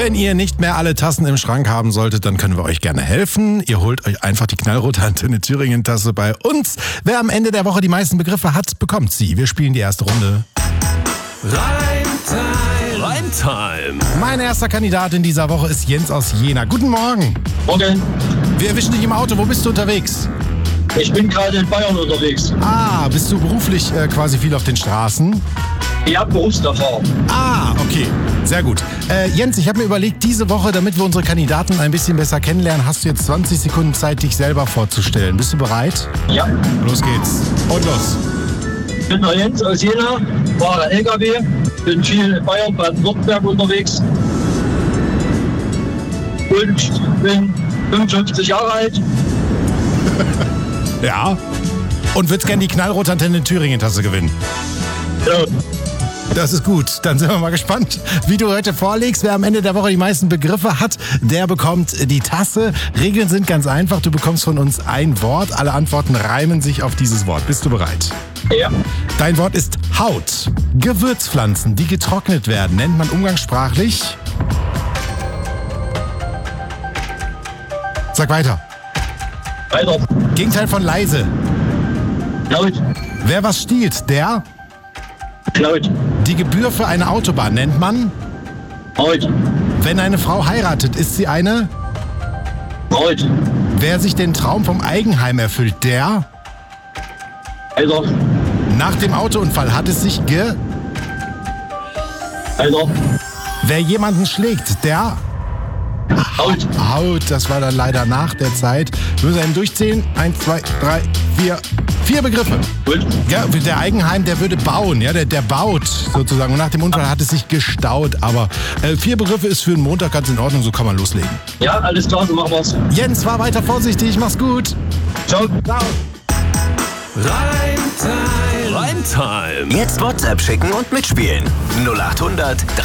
Wenn ihr nicht mehr alle Tassen im Schrank haben solltet, dann können wir euch gerne helfen. Ihr holt euch einfach die knallrote Antenne Thüringen Tasse bei uns. Wer am Ende der Woche die meisten Begriffe hat, bekommt sie. Wir spielen die erste Runde. Reimtime. Mein erster Kandidat in dieser Woche ist Jens aus Jena. Guten Morgen. Morgen. Wir erwischen dich im Auto. Wo bist du unterwegs? Ich bin gerade in Bayern unterwegs. Ah, bist du beruflich quasi viel auf den Straßen? Ja, Berufserfahrung. Ah, okay. Sehr gut. Jens, ich habe mir überlegt, diese Woche, damit wir unsere Kandidaten ein bisschen besser kennenlernen, hast du jetzt 20 Sekunden Zeit, dich selber vorzustellen. Bist du bereit? Ja. Los geht's. Und los. Ich bin der Jens aus Jena, fahre LKW, bin viel in Bayern, Baden-Württemberg unterwegs und bin 55 Jahre alt. Ja. Und würdest gerne die knallrote Antenne Thüringen Tasse gewinnen. Ja. Das ist gut. Dann sind wir mal gespannt, wie du heute vorlegst. Wer am Ende der Woche die meisten Begriffe hat, der bekommt die Tasse. Regeln sind ganz einfach. Du bekommst von uns ein Wort. Alle Antworten reimen sich auf dieses Wort. Bist du bereit? Ja. Dein Wort ist Haut. Gewürzpflanzen, die getrocknet werden, nennt man umgangssprachlich. Sag weiter. Weiter. Gegenteil von leise. Laut. Wer was stiehlt, der. Laut. Die Gebühr für eine Autobahn nennt man. Laut. Wenn eine Frau heiratet, ist sie eine. Laut. Wer sich den Traum vom Eigenheim erfüllt, der. Weiter. Nach dem Autounfall hat es sich Weiter. Wer jemanden schlägt, der. Laut. Haut, das war dann leider nach der Zeit. Wir müssen eben durchzählen. 1, 2, 3, 4. 4 Begriffe. Gut. Ja, der Eigenheim, der würde bauen, ja, der baut sozusagen. Und nach dem Unfall hat es sich gestaut. Aber 4 Begriffe ist für einen Montag ganz in Ordnung, so kann man loslegen. Ja, alles klar, so machen wir's. Jens, fahr weiter vorsichtig, mach's gut. Ciao. Ciao. Reimtime. Jetzt WhatsApp schicken und mitspielen. 0800